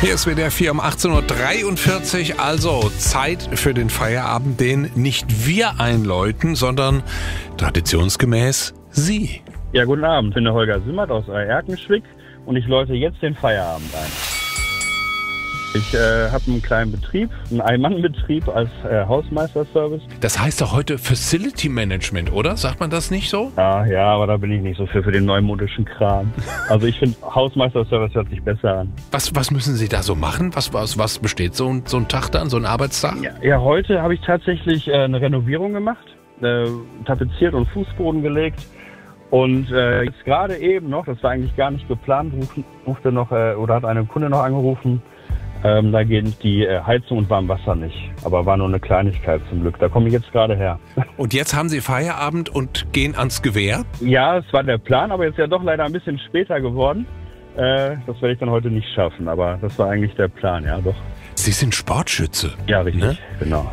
Hier ist WDR 4 um 18.43 Uhr, also Zeit für den Feierabend, den nicht wir einläuten, sondern traditionsgemäß Sie. Ja, guten Abend, ich bin der Holger Simmert aus Erkenschwick und ich läute jetzt den Feierabend ein. Ich habe einen kleinen Betrieb, einen Ein-Mann-Betrieb als Hausmeisterservice. Das heißt doch heute Facility Management, oder? Sagt man das nicht so? Ja, aber da bin ich nicht so für den neumodischen Kram. Also ich finde, Hausmeisterservice hört sich besser an. Was müssen Sie da so machen? Was besteht so ein Tag dann, so ein Arbeitstag? Ja, heute habe ich tatsächlich eine Renovierung gemacht, tapeziert und Fußboden gelegt. Und jetzt gerade eben noch, das war eigentlich gar nicht geplant, rufte noch oder hat eine Kunde noch angerufen. Da geht die Heizung und Warmwasser nicht. Aber war nur eine Kleinigkeit zum Glück. Da komme ich jetzt gerade her. Und jetzt haben Sie Feierabend und gehen ans Gewehr? Ja, es war der Plan, aber jetzt ja doch leider ein bisschen später geworden. Das werde ich dann heute nicht schaffen. Aber das war eigentlich der Plan, ja doch. Sie sind Sportschütze. Ja, richtig, ne? Genau.